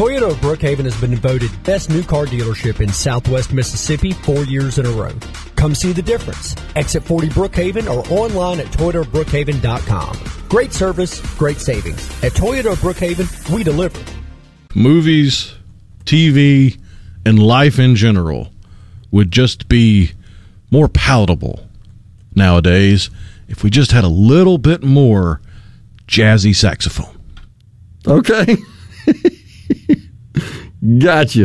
Toyota of Brookhaven has been voted best new car dealership in Southwest Mississippi 4 years in a row. Come see the difference. Exit 40 Brookhaven or online at ToyotaBrookhaven.com. Great service, great savings. At Toyota of Brookhaven, we deliver. Movies, TV, and life in general would just be more palatable nowadays if we just had a little bit more jazzy saxophone. Okay. Gotcha.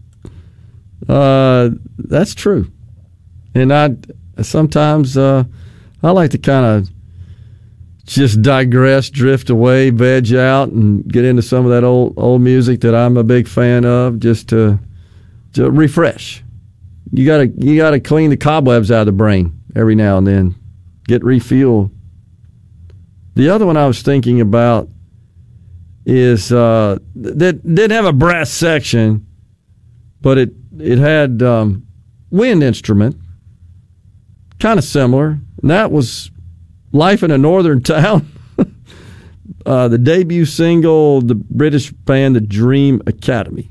That's true. And I sometimes I like to kind of just digress, drift away, veg out, and get into some of that old music that I'm a big fan of, just to refresh. You gotta clean the cobwebs out of the brain every now and then, get refueled. The other one I was thinking about is that didn't have a brass section, but it had wind instrument, kind of similar, and that was Life in a Northern Town. The debut single, the British band The Dream Academy,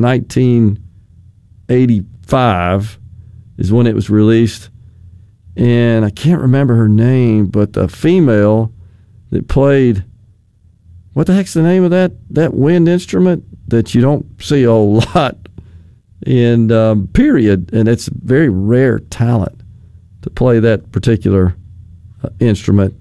1985 is when it was released, and I can't remember her name, but the female that played, what the heck's the name of that wind instrument that you don't see a whole lot in period, and it's very rare talent to play that particular instrument.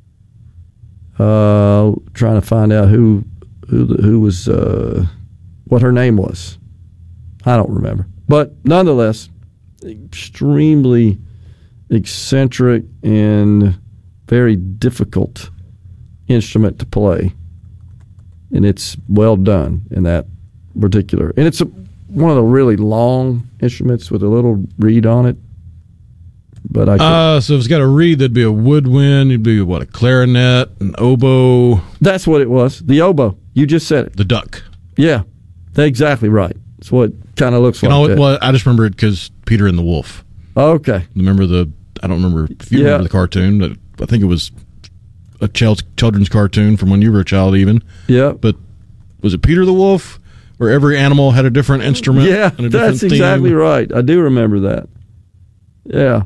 Trying to find out who was what her name was. I don't remember, but nonetheless, extremely eccentric and very difficult instrument to play, and it's well done in that particular. And it's one of the really long instruments with a little reed on it. But so if it's got a reed, there'd be a woodwind. It'd be a clarinet, an oboe. That's what it was. The oboe. You just said it. The duck. Yeah, that's exactly right. That's what it kind of looks like. Well, I just remember it because Peter and the Wolf. Okay. Remember I don't remember if you remember the cartoon. But I think it was a children's cartoon from when you were a child, even. Yeah. But was it Peter the Wolf, where every animal had a different instrument? Yeah, and a different that's exactly theme? right. I do remember that. Yeah.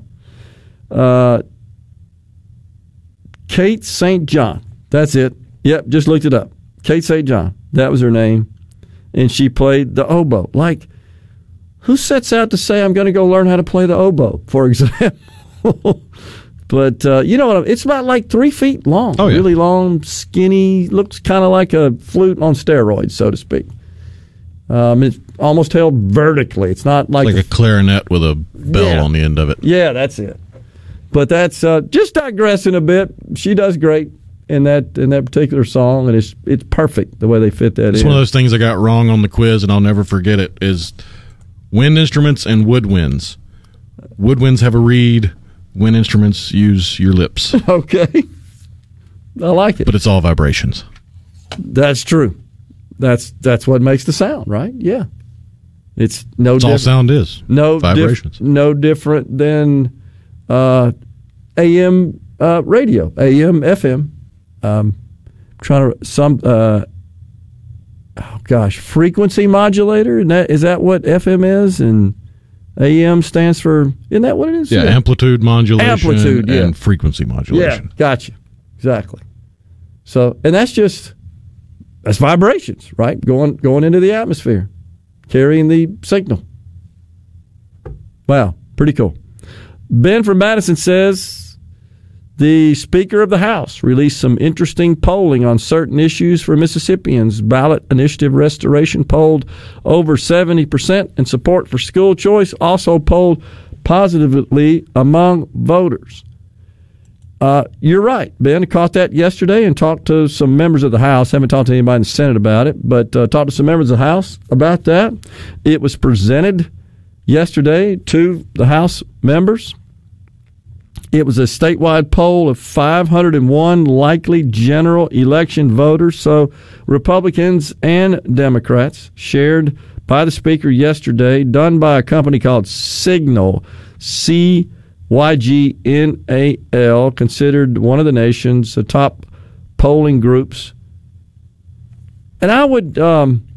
Kate St. John. That's it. Yep, just looked it up. Kate St. John. That was her name. And she played the oboe. Like, who sets out to say, I'm going to go learn how to play the oboe, for example? But you know what? It's about like 3 feet long. Oh, yeah. Really long, skinny, looks kind of like a flute on steroids, so to speak. It's almost held vertically. It's not like a clarinet with a bell on the end of it. Yeah, that's it. But that's just digressing a bit. She does great in that particular song, and it's perfect the way they fit that in. It's one of those things I got wrong on the quiz, and I'll never forget it, is wind instruments and woodwinds. Woodwinds have a reed. Wind instruments use your lips. Okay. I like it. But it's all vibrations. That's true. That's what makes the sound, right? Yeah. It's no That's all sound is. No vibrations. No different than AM radio, AM, FM. Frequency modulator. Is that what FM is? And AM stands for, isn't that what it is? Yeah, amplitude modulation yeah. and frequency modulation. Yeah, gotcha. Exactly. So, and that's vibrations, right? Going into the atmosphere, carrying the signal. Wow, pretty cool. Ben from Madison says the Speaker of the House released some interesting polling on certain issues for Mississippians. Ballot Initiative Restoration polled over 70% in support for school choice, also polled positively among voters. You're right, Ben. I caught that yesterday and talked to some members of the House. Haven't talked to anybody in the Senate about it, but talked to some members of the House about that. It was presented yesterday to the House members. It was a statewide poll of 501 likely general election voters, so Republicans and Democrats, shared by the Speaker yesterday, done by a company called Signal, CYGNAL, considered one of the nation's top polling groups. And I would